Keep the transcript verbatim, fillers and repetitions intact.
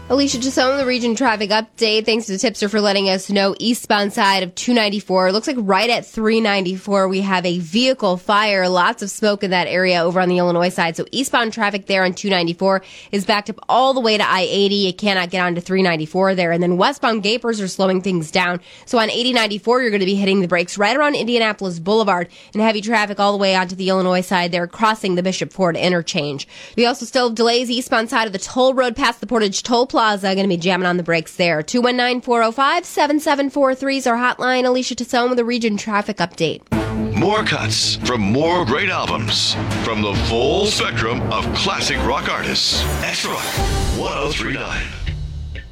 Alicia Tassone, the region traffic update. Thanks to Tipster for letting us know eastbound side of two ninety-four. It looks like right at three ninety-four we have a vehicle fire. Lots of smoke in that area over on the Illinois side. So eastbound traffic there on two ninety-four is backed up all the way to I eighty. You cannot get onto three ninety-four there. And then westbound gapers are slowing things down. So on eighty ninety-four, you're going to be hitting the brakes right around Indianapolis Boulevard and heavy traffic all the way onto the Illinois side there, crossing the Bishop Ford interchange. We also still have delays eastbound side of the toll road past the Portage Toll Plaza. Going to be jamming on the brakes there. two one nine, four oh five, seven seven four three is our hotline. Alicia Tassone with a region traffic update. More cuts from more great albums from the full spectrum of classic rock artists. X-Rock one oh three point nine.